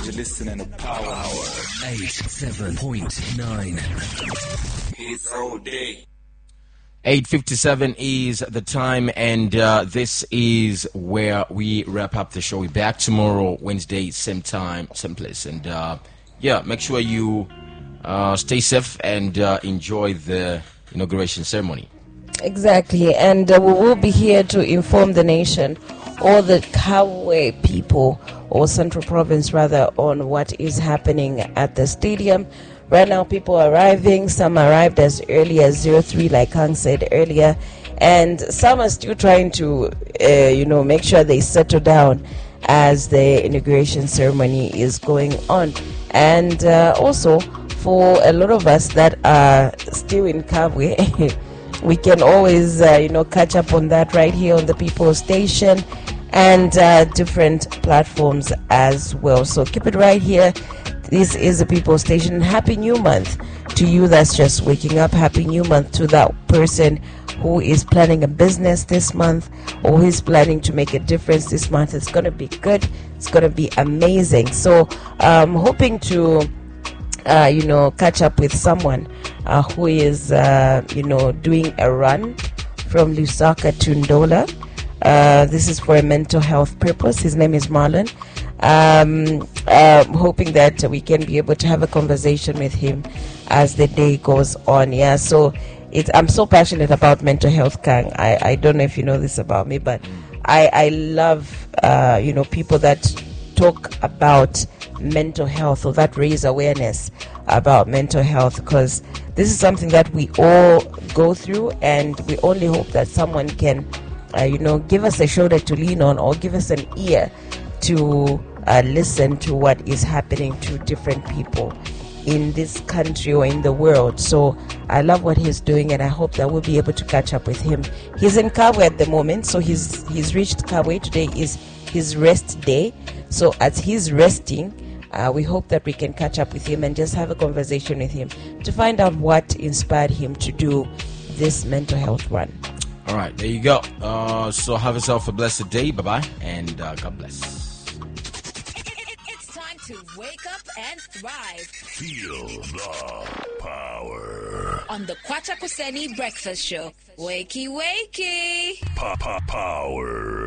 You're listening to Power 87.9. It's all day. 8:57 is the time, and this is where we wrap up the show. We're back tomorrow, Wednesday, same time, same place. And make sure you stay safe and enjoy the inauguration ceremony. Exactly, and we will be here to inform the nation, all the Kabwe people, or Central Province rather, on what is happening at the stadium. Right now, people are arriving. Some arrived as early as 03, like Kang said earlier, and some are still trying to, make sure they settle down as the inauguration ceremony is going on. And also, for a lot of us that are still in Kabwe, we can always, catch up on that right here on the People Station and different platforms as well. So keep it right here. This is the People Station. Happy New Month to you that's just waking up. Happy New Month to that person who is planning a business this month or who is planning to make a difference this month. It's going to be good. It's going to be amazing. So I'm hoping to, catch up with someone who is, doing a run from Lusaka to Ndola. This is for a mental health purpose. His name is Marlon. Hoping that we can be able to have a conversation with him as the day goes on. Yeah, so I'm so passionate about mental health, Kang. I don't know if you know this about me, but I love people that talk about mental health or that raise awareness about mental health, because this is something that we all go through, and we only hope that someone can give us a shoulder to lean on, or give us an ear to listen to what is happening to different people in this country or in the world. So I love what he's doing, and I hope that we'll be able to catch up with him. He's in Kabwe at the moment, so he's reached Kabwe. Today is his rest day. So as he's resting, we hope that we can catch up with him and just have a conversation with him to find out what inspired him to do this mental health run. All right, there you go. So have yourself a blessed day. Bye-bye, and God bless. It's time to wake up and thrive. Feel the power. On the Kwacha Kuseni Breakfast Show. Wakey, wakey. Power.